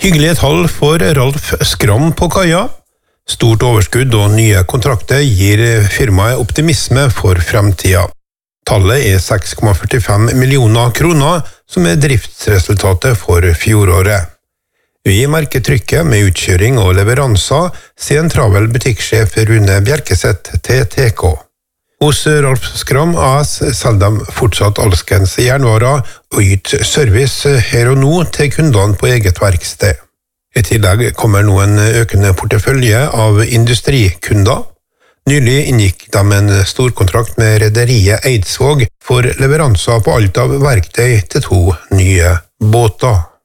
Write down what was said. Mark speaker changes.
Speaker 1: Hyggelige tall for Ralf Skram på kaia. Stort overskudd og nye kontrakter gir firmaet optimisme for fremtida. Tallet er 6,45 millioner kroner, som er driftsresultatet for fjoråret. Vi merker trykket med utkjøring og leveranser, sier en travel butikksjef Rune Bjerkeseth til TK. Hos Ralf Skram AS selger de fortsatt alskens jernvarer og yter service her og nå til kundene på eget verksted. I tillegg kommer nå en økende portefølje av industrikunder. Nylig inngikk de en storkontrakt med rederiet Eidsvåg for leveranser på alt av verktøy til 2 nye båter.